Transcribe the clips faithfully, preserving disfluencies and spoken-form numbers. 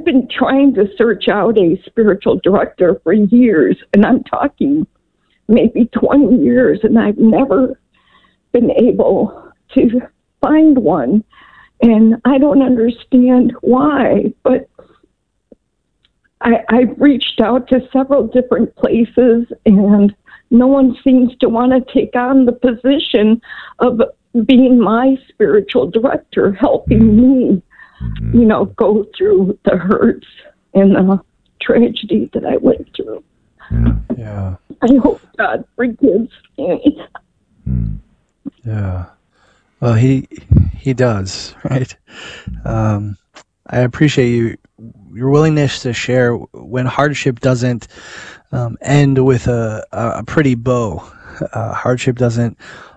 I've been trying to search out a spiritual director for years, and I'm talking maybe twenty years, and I've never been able to find one. And I don't understand why, but I, I've reached out to several different places, and no one seems to want to take on the position of being my spiritual director, helping me, mm-hmm. you know, go through the hurts and the tragedy that I went through. Yeah. yeah. I hope God forgives me. Mm. Yeah. Well, he he does, right? Um, I appreciate you your willingness to share when hardship doesn't um, end with a, a pretty bow. Uh, hardship doesn't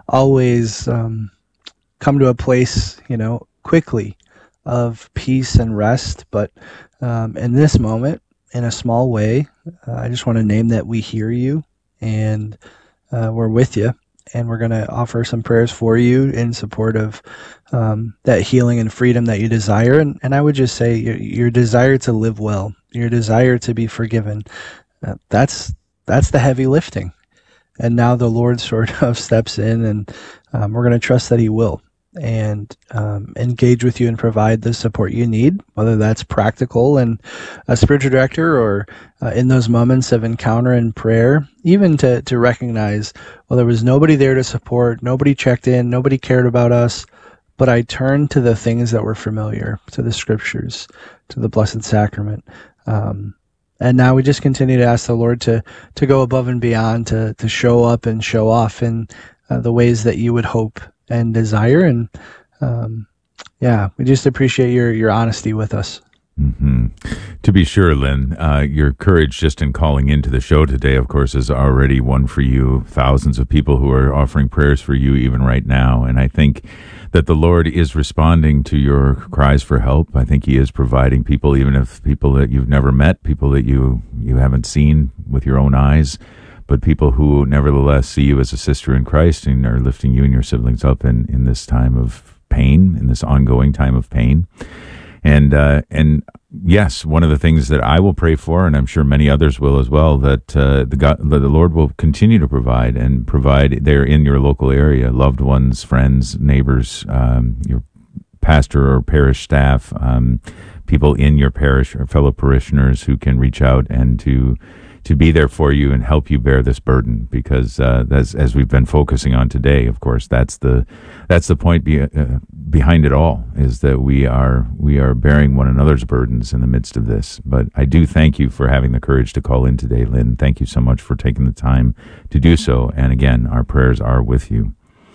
always um, come to a place, you know, quickly of peace and rest. But um, in this moment, in a small way, uh, I just want to name that we hear you and uh, we're with you. And we're going to offer some prayers for you in support of um, that healing and freedom that you desire. And, and I would just say your, your desire to live well, your desire to be forgiven, uh, that's that's the heavy lifting. And now the Lord sort of steps in, and um, we're going to trust that he will and um, engage with you and provide the support you need, whether that's practical and a spiritual director or uh, in those moments of encounter and prayer, even to, to recognize, well, there was nobody there to support, nobody checked in, nobody cared about us, but I turned to the things that were familiar, to the scriptures, to the Blessed Sacrament. Um, and now we just continue to ask the Lord to to go above and beyond, to to show up and show off in uh, the ways that you would hope and desire. And um, yeah, we just appreciate your, your honesty with us. Mm-hmm. To be sure, Lynn, uh, your courage just in calling into the show today, of course, is already won for you thousands of people who are offering prayers for you even right now. And I think that the Lord is responding to your cries for help. I think he is providing people, even if people that you've never met, people that you, you haven't seen with your own eyes, but people who nevertheless see you as a sister in Christ and are lifting you and your siblings up in, in this time of pain, in this ongoing time of pain. And uh, and yes, one of the things that I will pray for, and I'm sure many others will as well, that uh, the God, the Lord will continue to provide and provide there in your local area, loved ones, friends, neighbors, um, your pastor or parish staff, um, people in your parish or fellow parishioners who can reach out and to to be there for you and help you bear this burden, because uh, as, as we've been focusing on today, of course, that's the that's the point be, uh, behind it all, is that we are we are bearing one another's burdens in the midst of this. But I do thank you for having the courage to call in today, Lynn. Thank you so much for taking the time to do so. And again, our prayers are with you.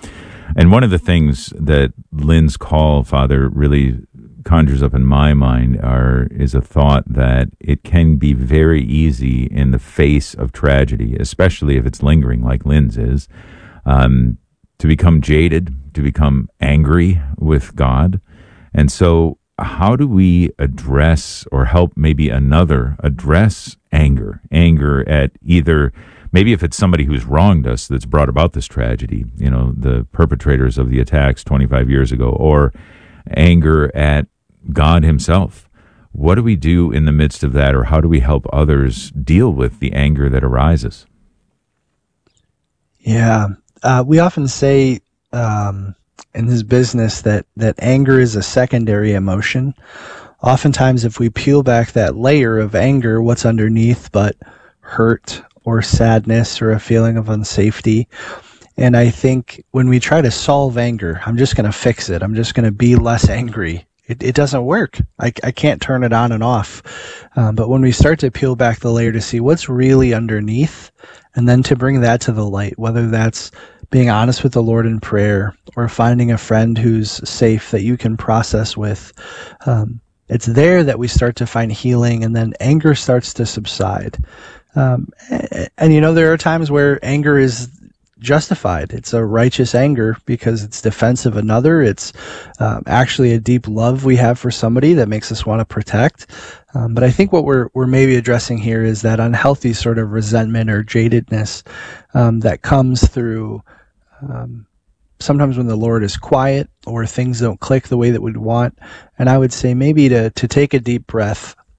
And one of the things that Lynn's call, Father, really conjures up in my mind are is a thought that it can be very easy in the face of tragedy, especially if it's lingering like Lynn's is, um, to become jaded, to become angry with God. And so how do we address or help maybe another address anger, anger at either, maybe if it's somebody who's wronged us that's brought about this tragedy, you know, the perpetrators of the attacks twenty-five years ago, or anger at God himself. What do we do in the midst of that, or how do we help others deal with the anger that arises? Yeah, uh, we often say um, in this business that, that anger is a secondary emotion. Oftentimes, if we peel back that layer of anger, what's underneath but hurt or sadness or a feeling of unsafety. And I think when we try to solve anger, I'm just going to fix it, I'm just going to be less angry, it, it doesn't work. I, I can't turn it on and off. Um, but when we start to peel back the layer to see what's really underneath, and then to bring that to the light, whether that's being honest with the Lord in prayer or finding a friend who's safe that you can process with, um, it's there that we start to find healing, and then anger starts to subside. Um, and, and, you know, there are times where anger is justified. It's a righteous anger because it's defense of another. It's um, actually a deep love we have for somebody that makes us want to protect. Um, but I think what we're we're maybe addressing here is that unhealthy sort of resentment or jadedness um, that comes through um, sometimes when the Lord is quiet or things don't click the way that we'd want. And I would say maybe to to take a deep breath